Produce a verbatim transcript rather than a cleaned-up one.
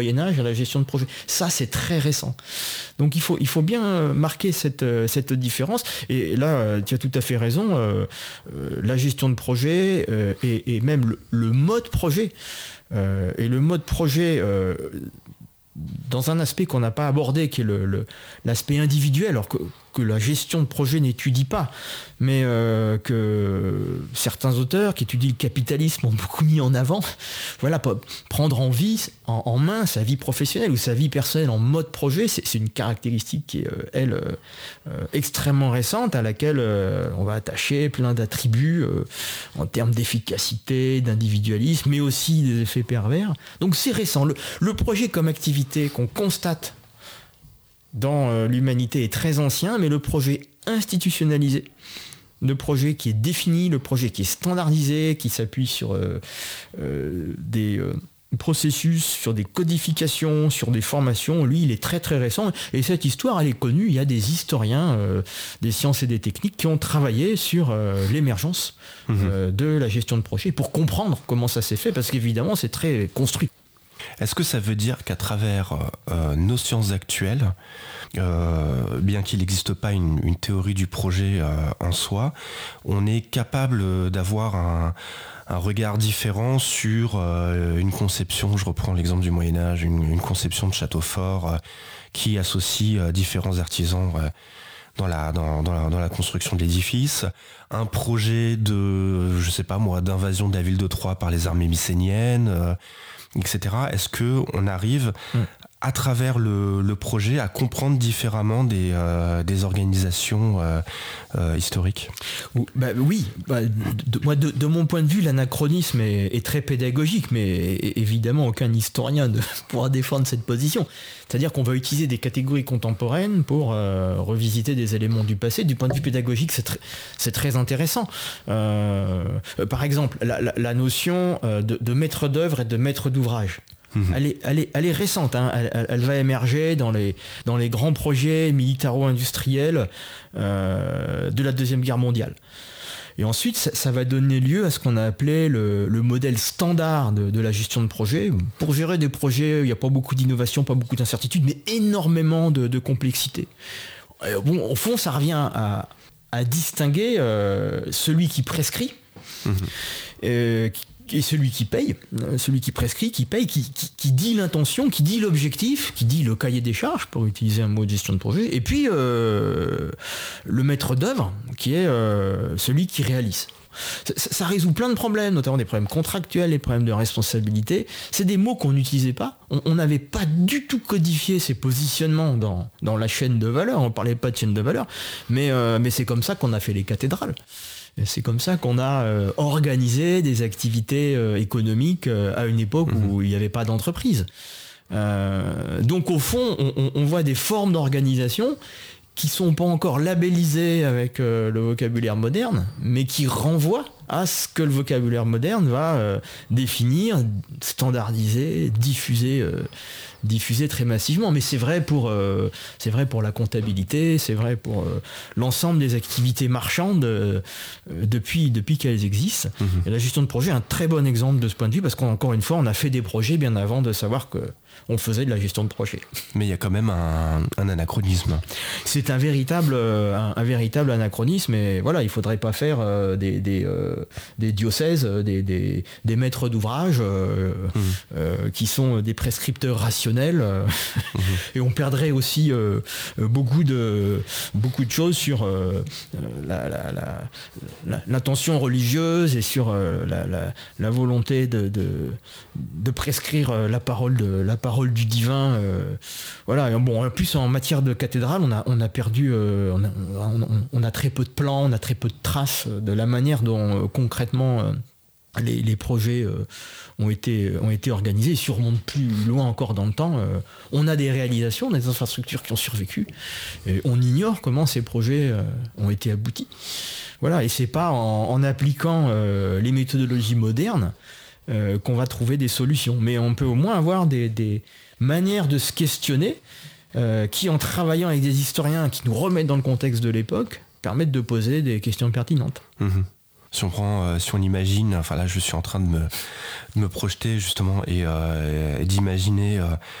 Moyen-Âge à la gestion de projet. Ça, c'est très récent. Donc il faut, il faut bien marquer cette, cette différence. Et là, tu as tout à fait raison. Euh, euh, la gestion de projet euh, et, et même le, le mode projet. Euh, et le mode projet... Euh, dans un aspect qu'on n'a pas abordé, qui est le, le, l'aspect individuel, alors que, que la gestion de projet n'étudie pas, mais euh, que certains auteurs qui étudient le capitalisme ont beaucoup mis en avant, voilà, prendre en, vie, en, en main sa vie professionnelle ou sa vie personnelle en mode projet, c'est, c'est une caractéristique qui est, elle, euh, extrêmement récente, à laquelle euh, on va attacher plein d'attributs euh, en termes d'efficacité, d'individualisme, mais aussi des effets pervers. Donc c'est récent. Le, le projet comme activité qu'on constate dans euh, l'humanité est très ancien, mais le projet institutionnalisé, le projet qui est défini, le projet qui est standardisé, qui s'appuie sur euh, euh, des euh, processus, sur des codifications, sur des formations, lui, il est très très récent. Et cette histoire, elle est connue. Il y a des historiens euh, des sciences et des techniques qui ont travaillé sur euh, l'émergence mmh. euh, de la gestion de projet pour comprendre comment ça s'est fait, parce qu'évidemment, c'est très construit. Est-ce que ça veut dire qu'à travers euh, nos sciences actuelles, euh, bien qu'il n'existe pas une, une théorie du projet euh, en soi, on est capable d'avoir un, un regard différent sur euh, une conception, je reprends l'exemple du Moyen-Âge, une, une conception de château fort euh, qui associe euh, différents artisans euh, dans la, dans, dans, la, dans la construction de l'édifice, un projet de, je sais pas moi, d'invasion de la ville de Troie par les armées mycéniennes, euh, et cetera. Est-ce qu'on arrive, mmh. à travers le, le projet, à comprendre différemment des, euh, des organisations euh, euh, historiques ? bah, Oui, bah, de, moi, de, de mon point de vue, l'anachronisme est, est très pédagogique, mais évidemment, aucun historien ne pourra défendre cette position. C'est-à-dire qu'on va utiliser des catégories contemporaines pour euh, revisiter des éléments du passé. Du point de vue pédagogique, c'est, tr- c'est très intéressant. Euh, par exemple, la, la, la notion de, de maître d'œuvre et de maître d'ouvrage. Mmh. Elle, est, elle, est, elle est récente, hein. elle, elle va émerger dans les, dans les grands projets militaro-industriels euh, de la Deuxième Guerre mondiale. Et ensuite, ça, ça va donner lieu à ce qu'on a appelé le, le modèle standard de, de la gestion de projet. Pour gérer des projets, il n'y a pas beaucoup d'innovation, pas beaucoup d'incertitude, mais énormément de, de complexité. Et bon, au fond, ça revient à, à distinguer euh, celui qui prescrit, mmh. euh, qui, et celui qui paye, celui qui prescrit, qui paye, qui, qui, qui dit l'intention, qui dit l'objectif, qui dit le cahier des charges, pour utiliser un mot de gestion de projet, et puis euh, le maître d'œuvre, qui est euh, celui qui réalise. Ça, ça résout plein de problèmes, notamment des problèmes contractuels, des problèmes de responsabilité. C'est des mots qu'on n'utilisait pas. On n'avait pas du tout codifié ces positionnements dans, dans la chaîne de valeur. On ne parlait pas de chaîne de valeur, mais, euh, mais c'est comme ça qu'on a fait les cathédrales. Et c'est comme ça qu'on a euh, organisé des activités euh, économiques euh, à une époque mmh. où il n'y avait pas d'entreprise. Euh, donc au fond, on, on voit des formes d'organisation qui ne sont pas encore labellisées avec euh, le vocabulaire moderne, mais qui renvoient à ce que le vocabulaire moderne va euh, définir, standardiser, diffuser, euh, diffuser très massivement. Mais c'est vrai pour, euh, c'est vrai pour la comptabilité, c'est vrai pour euh, l'ensemble des activités marchandes euh, depuis, depuis qu'elles existent. Mmh. Et la gestion de projet est un très bon exemple de ce point de vue, parce qu'encore une fois, on a fait des projets bien avant de savoir qu'on faisait de la gestion de projet. Mais il y a quand même un, un anachronisme. C'est un véritable, un, un véritable anachronisme, et voilà, il ne faudrait pas faire euh, des... des euh, des diocèses, des, des, des maîtres d'ouvrage euh, mmh. euh, qui sont des prescripteurs rationnels euh, mmh. et on perdrait aussi euh, beaucoup, de, beaucoup de choses sur euh, la, la, la, la, l'intention religieuse et sur euh, la, la, la volonté de, de, de prescrire la parole, de, la parole du divin. Euh, voilà. Et bon, en plus, en matière de cathédrale, on a, on a perdu, euh, on, a, on, on a très peu de plans, on a très peu de traces de la manière dont concrètement euh, les, les projets euh, ont, été, ont été organisés, et si on remonte plus loin encore dans le temps, euh, on a des réalisations, des infrastructures qui ont survécu, et on ignore comment ces projets euh, ont été aboutis. Voilà, et c'est pas en, en appliquant euh, les méthodologies modernes euh, qu'on va trouver des solutions, mais on peut au moins avoir des, des manières de se questionner euh, qui, en travaillant avec des historiens qui nous remettent dans le contexte de l'époque, permettent de poser des questions pertinentes. Mmh. Si on prend, euh, si on imagine, enfin là je suis en train de me, de me projeter justement et, euh, et d'imaginer euh,